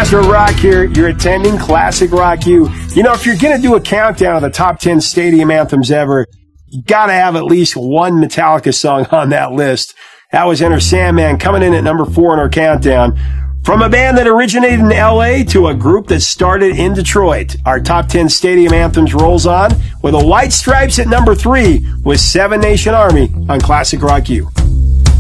Ezra Rock here. You're attending Classic Rock U. You know, if you're going to do a countdown of the top 10 stadium anthems ever, you got to have at least one Metallica song on that list. That was Enter Sandman coming in at number 4 in our countdown. From a band that originated in LA to a group that started in Detroit, our top 10 stadium anthems rolls on with the White Stripes at number 3 with Seven Nation Army on Classic Rock U.